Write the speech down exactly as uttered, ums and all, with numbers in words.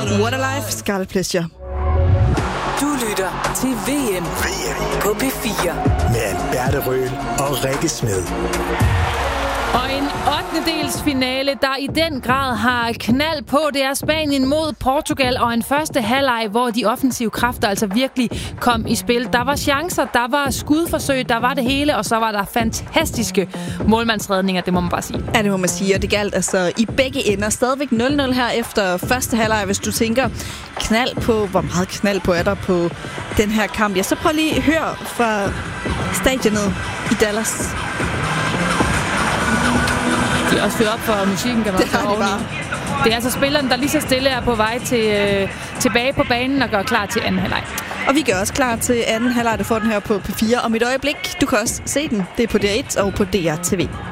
What a Life, Scarlet Pleasure. Du lytter til V M, V M. på P fire. Med Alberte Røhl og Rikke Smed. Og en ottendedels finale, der i den grad har knald på, det er Spanien mod Portugal, og en første halvleg, hvor de offensive kræfter altså virkelig kom i spil. Der var chancer, der var skudforsøg, der var det hele, og så var der fantastiske målmandsredninger, det må man bare sige. Ja, det må man sige, og det galt altså i begge ender. Stadigvæk nul nul her efter første halvleg, hvis du tænker knald på, hvor meget knald på er der på den her kamp. Ja, så prøv lige at høre fra stadionet i Dallas. De er også ført op for musikken, kan man det også bare. Det er altså spilleren, der lige så stille er på vej til, øh, tilbage på banen og gør klar til anden halvleg. Og vi gør også klar til anden halvleg, der får den her på P fire om et øjeblik. Du kan også se den. Det er på D R et og på D R T V.